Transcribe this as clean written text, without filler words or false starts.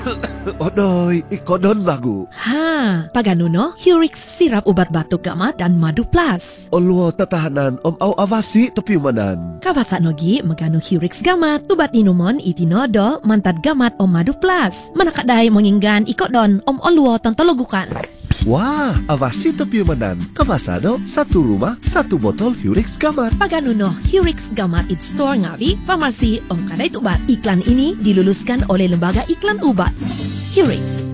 Odoy, ikodon bago. Ha, pagano no? Hurix sirap ubat batuk gamat dan madu plus. Olwo tatahanan au avasi topiumanan. Kawasa nogi magano Hurix gamat, tubat inumon itinodo mantad gamat madu plus. Manakaday menginggan ikodon olwo tantologukan. Wah, avasi topiumanan. Kawasano, satu rumah, satu botol Hurix Gamat. Pagano no, Hurix gamat it store ngawi, farmasi kaday tubat. Iklan ini diluluskan oleh Lembaga Iklan Ubat. Hurix.